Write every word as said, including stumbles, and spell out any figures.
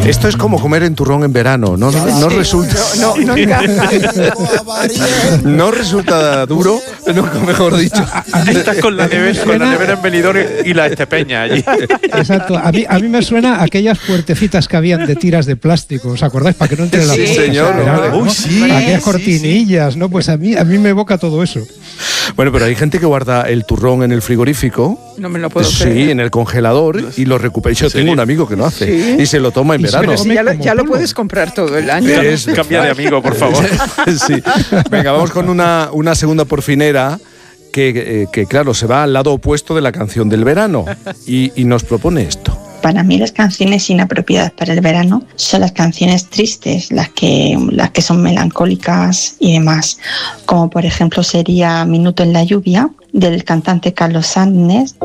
Esto es como comer en turrón en verano, ¿no? No, no resulta... No, no, no encaja. No resulta duro, nunca mejor dicho. Estás con la nevera, con la nevera en Benidorm y la Estepeña allí. Exacto. A mí, a mí me suena a aquellas puertecitas que habían de tiras de plástico, ¿os acordáis? Para que no entre la Sí, mosca, señor. verano, ¿no? Uy, sí. Aquellas Sí, cortinillas, ¿no? Pues a mí, a mí me evoca todo eso. Bueno, pero hay gente que guarda el turrón en el frigorífico. No me lo puedo Sí, creer. en el congelador y lo recupera. Yo tengo un amigo que lo hace ¿Sí? y se lo toma en Y se verano. Pero si ya, lo, como ya lo polvo. puedes comprar todo el año. Es- Cambia de amigo, por favor. Sí. Venga, vamos con una, una segunda porfinera que, eh, que, claro, se va al lado opuesto de la canción del verano y, y nos propone esto. Para mí las canciones inapropiadas para el verano son las canciones tristes, las que, las que son melancólicas y demás, como por ejemplo sería Minuto en la lluvia del cantante Carlos Sánchez.